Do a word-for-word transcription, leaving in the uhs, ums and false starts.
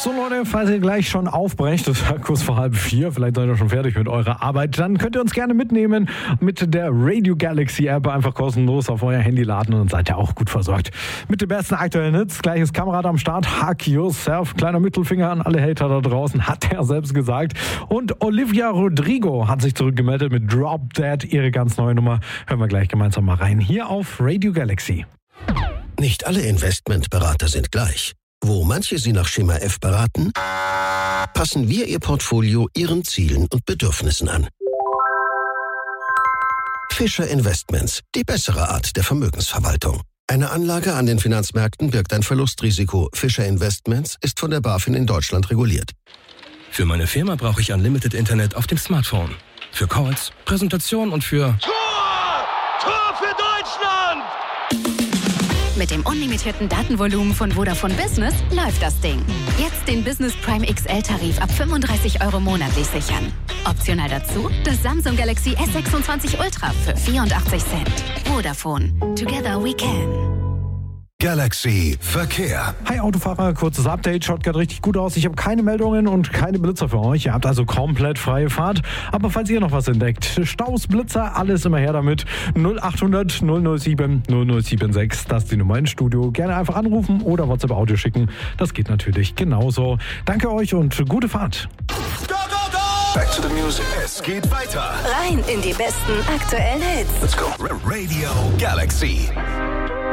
So Leute, falls ihr gleich schon aufbrecht, das ist ja kurz vor halb vier, vielleicht seid ihr schon fertig mit eurer Arbeit, dann könnt ihr uns gerne mitnehmen mit der Radio Galaxy App, einfach kostenlos auf euer Handy laden und dann seid ihr auch gut versorgt. Mit den besten aktuellen Hits, gleiches Kamerad am Start, Hack Yourself, kleiner Mittelfinger an alle Hater da draußen, hat er selbst gesagt. Und Olivia Rodrigo hat sich zurückgemeldet mit Drop Dead, ihre ganz neue Nummer. Hören wir gleich gemeinsam mal rein, hier auf Radio Galaxy. Nicht alle Investmentberater sind gleich. Wo manche Sie nach Schema F beraten, passen wir Ihr Portfolio Ihren Zielen und Bedürfnissen an. Fischer Investments, die bessere Art der Vermögensverwaltung. Eine Anlage an den Finanzmärkten birgt ein Verlustrisiko. Fischer Investments ist von der BaFin in Deutschland reguliert. Für meine Firma brauche ich Unlimited Internet auf dem Smartphone. Für Calls, Präsentation und für... Tor! Tor für Deutschland! Mit dem unlimitierten Datenvolumen von Vodafone Business läuft das Ding. Jetzt den Business Prime X L-Tarif ab fünfunddreißig Euro monatlich sichern. Optional dazu das Samsung Galaxy S sechsundzwanzig Ultra für vierundachtzig Cent. Vodafone. Together we can. Galaxy Verkehr. Hi Autofahrer, kurzes Update, schaut gerade richtig gut aus. Ich habe keine Meldungen und keine Blitzer für euch. Ihr habt also komplett freie Fahrt. Aber falls ihr noch was entdeckt, Staus, Blitzer, alles immer her damit. null achthundert null null sieben null null sieben sechs, das ist die Nummer ins Studio. Gerne einfach anrufen oder WhatsApp-Audio schicken. Das geht natürlich genauso. Danke euch und gute Fahrt. Go, go, go! Back to the music. Es geht weiter. Rein in die besten aktuellen Hits. Let's go. Radio Galaxy.